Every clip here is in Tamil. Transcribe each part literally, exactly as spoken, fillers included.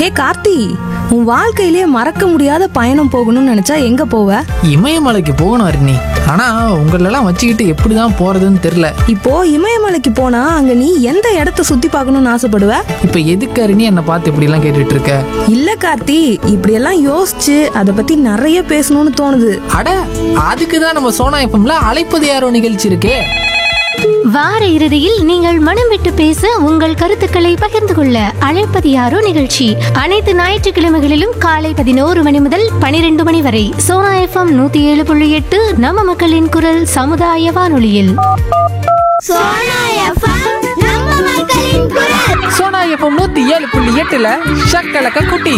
ஹே கார்த்தி, உன் வாழ்க்கையிலேயே மறக்க முடியாத பயணம் போகணும்னு நினைச்சா எங்க போவ? இமயமலைக்கு போகணும் அருணி. ஆனா உங்களெல்லாம் வச்சுக்கிட்டு எப்படிதான் போறதுன்னு தெரியல. இப்போ இமயமலைக்கு போனா அங்க நீ எந்த இடத்த சுத்தி பார்க்கணும்னு ஆசைப்படுவ? இப்ப எதுக்கு அருணி என்னை பார்த்து இப்படி எல்லாம் கேட்டுட்டு இருக்க? இல்ல கார்த்தி, இப்படியெல்லாம் யோசிச்சு அதை பத்தி நிறைய பேசணும்னு தோணுது. அட, அதுக்குதான் நம்ம சோனா எஃப்எம்ல அழைப்பது யாரோ நிகழ்ச்சி இருக்கே. வார இறுதியில் நீங்கள் மனம் விட்டு பேச உங்கள் கருத்துக்களை பகிர்ந்து கொள்ள அழைப்பது யாரோ நிகழ்ச்சி அனைத்து ஞாயிற்றுக்கிழமைகளிலும் காலை பதினோரு மணி முதல் பனிரெண்டு மணி வரை சோனா எஃப்எம் நூத்தி ஏழு புள்ளி எட்டு நம்ம மக்களின் குரல் சமுதாய வானொலியில். சோனா எஃப்எம் நூத்தி ஏழு புள்ளி எட்டுல ஷக்கலக்க குட்டி.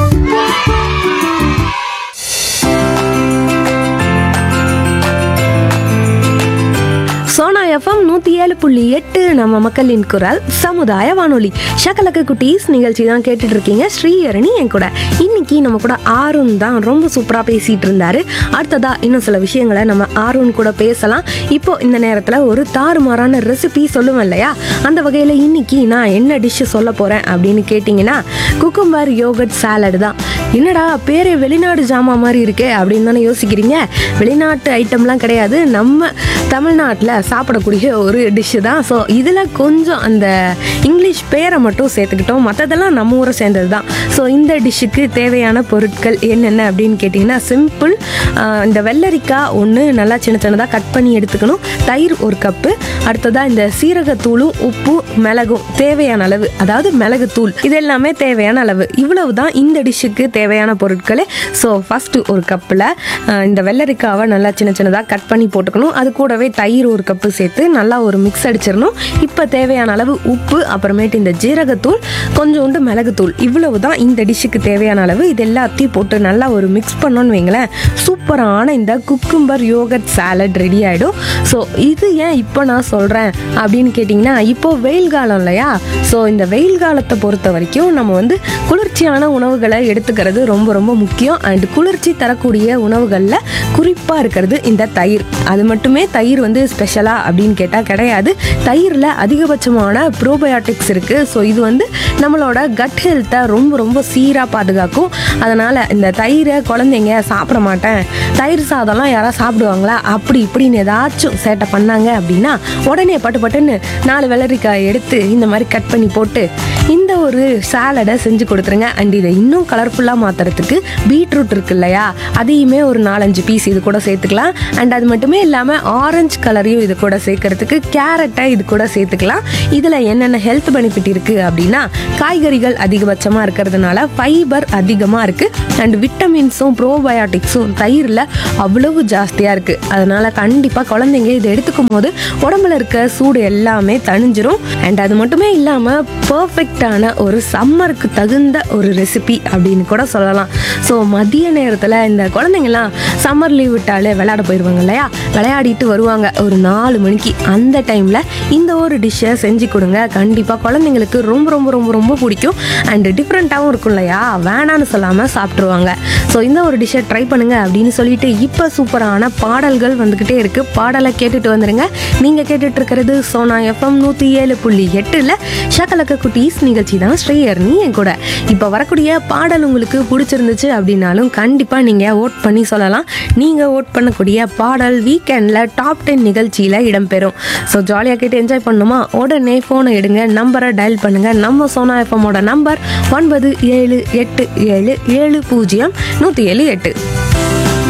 சோனா எஃப்எம் நூத்தி ஏழு புள்ளி எட்டு நம்ம மக்களின் குரல் சமுதாய வானொலி. ஷக்கலக்க குட்டீஸ் நிகழ்ச்சி தான் கேட்டுட்டு இருக்கீங்க. ஸ்ரீஹரணி என் கூட. இன்னைக்கு நம்ம கூட ஆருண் தான் ரொம்ப சூப்பரா பேசிட்டு இருந்தாரு. அடுத்ததா இன்னும் சில விஷயங்களை நம்ம ஆருண் கூட பேசலாம். இப்போ இந்த நேரத்துல ஒரு தாறுமாறான ரெசிபி சொல்லுவேன் இல்லையா, அந்த வகையில இன்னைக்கு நான் என்ன டிஷ் சொல்ல போறேன் அப்படின்னு கேட்டீங்கன்னா, குக்கும்பர் யோகட் சாலட் தான். என்னடா பேரே வெளிநாடு ஜாமா மாதிரி இருக்கே அப்படின்னு தானே யோசிக்கிறீங்க. வெளிநாட்டு ஐட்டம்லாம் கிடையாது, நம்ம தமிழ்நாட்டில் சாப்பிடக்கூடிய ஒரு டிஷ்ஷு தான். ஸோ இதில் கொஞ்சம் அந்த இங்கிலீஷ் பேரை மட்டும் சேர்த்துக்கிட்டோம், மற்றதெல்லாம் நம்ம ஊரை சேர்ந்தது தான். ஸோ இந்த டிஷ்ஷுக்கு தேவையான பொருட்கள் என்னென்ன அப்படின்னு கேட்டிங்கன்னா, சிம்பிள். இந்த வெள்ளரிக்காய் ஒன்று நல்லா சின்ன சின்னதாக கட் பண்ணி எடுத்துக்கணும். தயிர் ஒரு கப்பு. அடுத்ததாக இந்த சீரகத்தூளும் உப்பு மிளகும் தேவையான அளவு, அதாவது மிளகுத்தூள், இது எல்லாமே தேவையான அளவு. இவ்வளவு தான் இந்த டிஷ்ஷுக்கு தேவையான பொருட்கள். ஸோ ஃபஸ்ட்டு ஒரு கப்பில் இந்த வெள்ளரிக்காவை நல்லா சின்ன சின்னதாக கட் பண்ணி போட்டுக்கணும். அது கூடவே தயிர் ஒரு கப்பு சேர்த்து நல்லா ஒரு மிக்ஸ் அடிச்சிடணும். இப்போ தேவையான அளவு உப்பு, அப்புறமேட்டு இந்த ஜீரகத்தூள், கொஞ்சோண்டு மிளகுத்தூள், இவ்வளவு தான் இந்த டிஷ்ஷுக்கு தேவையான அளவு. இது எல்லாத்தையும் போட்டு நல்லா ஒரு மிக்ஸ் பண்ணோன்னு வைங்களேன், சூப்பரான இந்த குக்கும்பர் யோகட் சாலட் ரெடி ஆகிடும். ஸோ இது ஏன் இப்போ நான் சொல்கிறேன் அப்படின்னு கேட்டிங்கன்னா, இப்போது வெயில் காலம் இல்லையா. ஸோ இந்த வெயில் காலத்தை பொறுத்த வரைக்கும் நம்ம வந்து குளிர்ச்சியான உணவுகளை எடுத்துக்கிறது ரொம்ப ரொம்ப முக்கியம். அண்ட் குளிர்ச்சி தரக்கூடிய உணவுகளில் குறிப்பாக இருக்கிறது இந்த தயிர். அது மட்டுமே தயிர் வந்து ஸ்பெஷலாக அப்படின்னு கேட்டால் கிடையாது. தயிரில் அதிகபட்சமான ப்ரோபயோட்டிக்ஸ் இருக்குது. ஸோ இது வந்து நம்மளோட கட் ஹெல்த்தை ரொம்ப ரொம்ப சீராக பாதுகாக்கும். அதனால் இந்த தயிரை குழந்தைங்க சாப்பிட மாட்டேன், தயிர் சாதம்லாம் யாராவது சாப்பிடுவாங்களா அப்படி இப்படின்னு ஏதாச்சும் சேட்டை பண்ணாங்க அப்படின்னா, உடனே பட்டு பட்டுன்னு நாலு வெள்ளரிக்காய் எடுத்து இந்த மாதிரி கட் பண்ணி போட்டு இந்த ஒரு சாலடை செஞ்சு கொடுத்துருங்க. அண்ட் இதை இன்னும் கலர்ஃபுல்லாக மாற்றுறதுக்கு பீட்ரூட் இருக்கு இல்லையா, அதையுமே ஒரு நாலஞ்சு பீஸ் இது கூட சேர்த்துக்கலாம். அண்ட் அது மட்டுமே இல்லாமல் ஆரஞ்சு கலரையும் இது கூட சேர்க்கறதுக்கு கேரட்டை இது கூட சேர்த்துக்கலாம். இதில் என்னென்ன ஹெல்த் பெனிஃபிட் இருக்குது அப்படின்னா, காய்கறிகள் அதிகபட்சமாக இருக்கிறதுனால ஃபைபர் அதிகமாக இருக்குது. அண்ட் விட்டமின்ஸும் ப்ரோபயோட்டிக்ஸும் தயிரில் அவ்வளவு ஜாஸ்தியாக இருக்குது. அதனால் கண்டிப்பாக குழந்தைங்க இதை எடுத்துக்கும் போது உடம்புல இருக்க சூடு எல்லாமே தணிஞ்சிரும். அண்ட் அது மட்டுமே இல்லாமல் பர்ஃபெக்டான ஒரு சம்மருக்கு தகுந்த ஒரு ரெசிபி அப்படின்னு கூட சொல்லலாம். ஸோ மதிய நேரத்தில் இந்த குழந்தைங்கலாம் சம்மர் லீவ் விட்டாலே விளையாட போயிடுவாங்க இல்லையா, விளையாடிட்டு வருவாங்க ஒரு நாலு மணிக்கு. அந்த டைமில் இந்த ஒரு டிஷ்ஷை செஞ்சு கொடுங்க, கண்டிப்பாக குழந்தைங்களுக்கு ரொம்ப ரொம்ப ரொம்ப ரொம்ப பிடிக்கும். அண்ட் டிஃப்ரெண்ட்டாகவும் இருக்கும் இல்லையா, வேணான்னு சொல்லாமல் சாப்பிட்ருவாங்க. ஸோ இந்த ஒரு டிஷ்ஷை ட்ரை பண்ணுங்கள் அப்படின்னு சொல்லிட்டு இப்போ சூப்பரான பாடல்கள் வந்துக்கிட்டே இருக்குது. பாடலை கேட்டுட்டு வந்துடுங்க. நீங்கள் கேட்டுட்டு இருக்கிறது சோனா எஃப்எம் நூற்றி ஏழு புள்ளி எட்டில் ஷக்கலக்க குட்டீஸ் நிகழ்ச்சி தான். ஸ்ரீஹரணி என் கூட. இப்போ வரக்கூடிய பாடல் உங்களுக்கு பிடிச்சிருந்துச்சு அப்படின்னாலும் கண்டிப்பாக நீங்கள் ஓட் பண்ணி சொல்லலாம். நீங்கள் ஓட் பண்ணக்கூடிய பாடல் வீக்கெண்டில் டாப் டென் நிகழ்ச்சியில் இடம்பெறும். ஸோ ஜாலியாக கேட்டு என்ஜாய் பண்ணணுமா, உடனே ஃபோனை எடுங்க, நம்பரை டயல் பண்ணுங்கள். நம்ம சோனா எஃப்எம்மோட நம்பர் ஒன்பது ஏழு எட்டு ஏழு ஏழு பூஜ்ஜியம் நூற்றி ஏழு எட்டு.